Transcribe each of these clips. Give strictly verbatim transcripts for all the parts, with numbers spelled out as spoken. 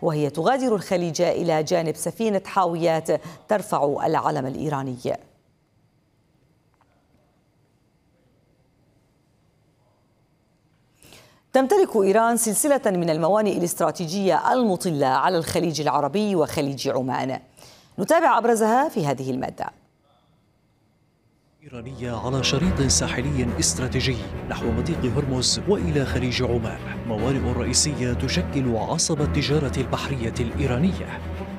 وهي تغادر الخليج إلى جانب سفينة حاويات ترفع العلم الإيراني. تمتلك إيران سلسلة من الموانئ الاستراتيجية المطلة على الخليج العربي وخليج عمان. نتابع أبرزها في هذه المادة. إيرانية على شريط ساحلي استراتيجي نحو مضيق هرمز وإلى خليج عمان، موانئ رئيسية تشكل عصب التجارة البحرية الإيرانية.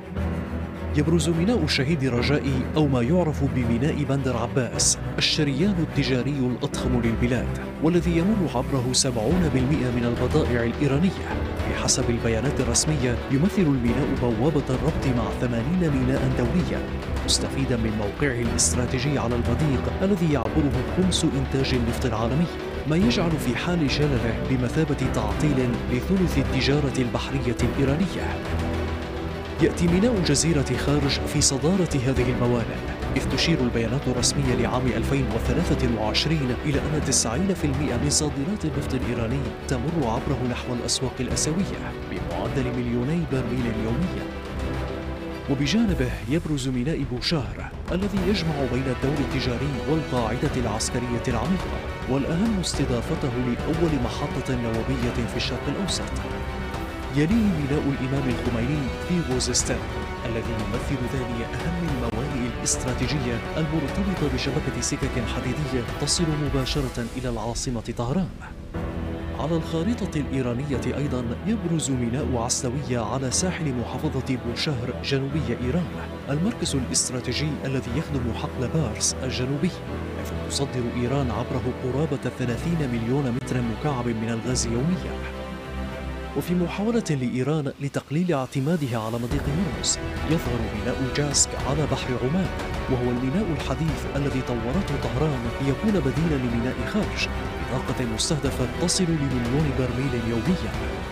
يبرز ميناء الشهيد رجائي أو ما يعرف بميناء بندر عباس الشريان التجاري الأضخم للبلاد، والذي يمر عبره سبعين بالمئة من البضائع الإيرانية. بحسب البيانات الرسمية يمثل الميناء بوابة الربط مع ثمانين ميناء دوليا، مستفيدا من موقعه الاستراتيجي على المضيق الذي يعبره خمس إنتاج النفط العالمي، ما يجعل في حال جلله بمثابة تعطيل لثلث التجارة البحرية الإيرانية. يأتي ميناء جزيرة خارج في صدارة هذه الموانئ، إذ تشير البيانات الرسمية لعام ألفين وثلاثة وعشرين إلى أن تسعين بالمئة من صادرات النفط الإيراني تمر عبره نحو الأسواق الآسيوية بمعدل مليوني برميل يومياً. وبجانبه يبرز ميناء بوشهر الذي يجمع بين الدور التجاري والقاعدة العسكرية العميقة، والأهم استضافته لأول محطة نووية في الشرق الأوسط. يليه ميناء الإمام الخميني في غوزستان الذي يمثل ثاني أهم الموانئ الاستراتيجية المرتبطة بشبكة سكك حديدية تصل مباشرة إلى العاصمة طهران. على الخارطة الإيرانية أيضا يبرز ميناء عسلوية على ساحل محافظة بوشهر جنوبي إيران، المركز الاستراتيجي الذي يخدم حقل بارس الجنوبي، حيث تصدر إيران عبره قرابة ثلاثين مليون متر مكعب من الغاز يوميا. وفي محاولة لإيران لتقليل اعتمادها على مضيق هرمز يظهر ميناء جاسك على بحر عمان، وهو الميناء الحديث الذي طورته طهران ليكون بديلا لميناء خارج بطاقة مستهدفة تصل لمليون برميل يوميا.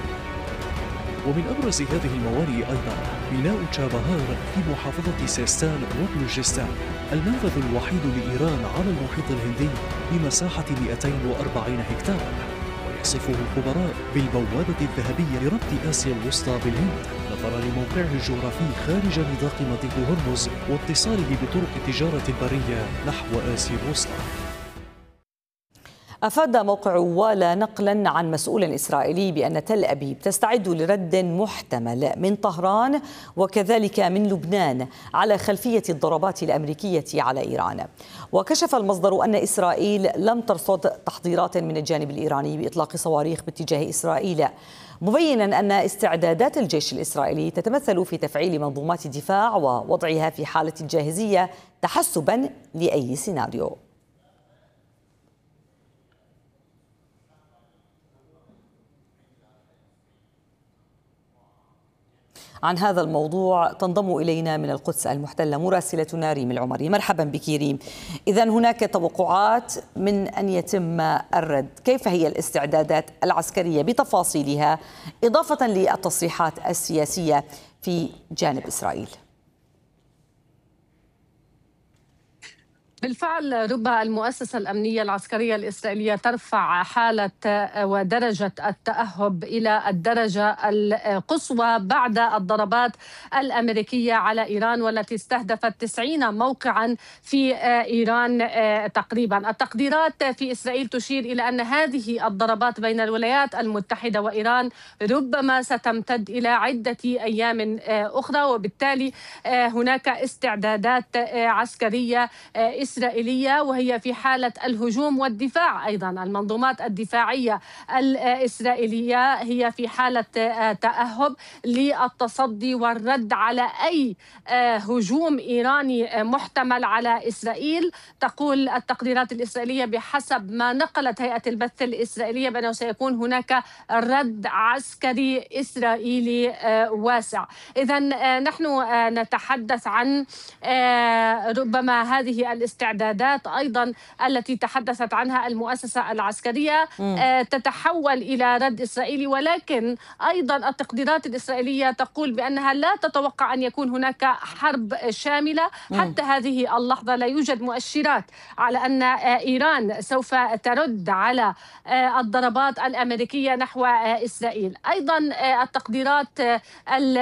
ومن أبرز هذه الموانئ أيضا ميناء تشابهار في محافظة سيستان وبلوجستان، المنفذ الوحيد لإيران على المحيط الهندي بمساحة مئتين وأربعين هكتارا، يصفه الخبراء بالبوابة الذهبية لربط آسيا الوسطى بالهند، نظرا لموقعه الجغرافي خارج نطاق مضيق هرمز واتصاله بطرق التجارة البرية نحو آسيا الوسطى. أفاد موقع والا نقلا عن مسؤول إسرائيلي بأن تل أبيب تستعد لرد محتمل من طهران وكذلك من لبنان على خلفية الضربات الأمريكية على إيران. وكشف المصدر أن إسرائيل لم ترصد تحضيرات من الجانب الإيراني بإطلاق صواريخ باتجاه إسرائيل، مبينا أن استعدادات الجيش الإسرائيلي تتمثل في تفعيل منظومات الدفاع ووضعها في حالة الجاهزية تحسبا لأي سيناريو. عن هذا الموضوع تنضم إلينا من القدس المحتلة مراسلتنا ريم العمري. مرحبا بك ريم. إذن هناك توقعات من أن يتم الرد، كيف هي الاستعدادات العسكرية بتفاصيلها إضافة للتصريحات السياسية في جانب إسرائيل؟ بالفعل رب المؤسسة الأمنية العسكرية الإسرائيلية ترفع حالة ودرجة التأهب إلى الدرجة القصوى بعد الضربات الأمريكية على إيران، والتي استهدفت تسعين موقعا في إيران تقريبا. التقديرات في إسرائيل تشير إلى أن هذه الضربات بين الولايات المتحدة وإيران ربما ستمتد إلى عدة أيام أخرى، وبالتالي هناك استعدادات عسكرية إسرائيلية وهي في حالة الهجوم والدفاع. أيضا المنظومات الدفاعية الإسرائيلية هي في حالة تأهب للتصدي والرد على أي هجوم إيراني محتمل على إسرائيل. تقول التقديرات الإسرائيلية بحسب ما نقلت هيئة البث الإسرائيلية بأنه سيكون هناك رد عسكري إسرائيلي واسع. إذن نحن نتحدث عن ربما هذه الاستعدادات أيضا التي تحدثت عنها المؤسسة العسكرية م. تتحول إلى رد إسرائيلي، ولكن أيضا التقديرات الإسرائيلية تقول بأنها لا تتوقع أن يكون هناك حرب شاملة. م. حتى هذه اللحظة لا يوجد مؤشرات على أن إيران سوف ترد على الضربات الأمريكية نحو إسرائيل. أيضا التقديرات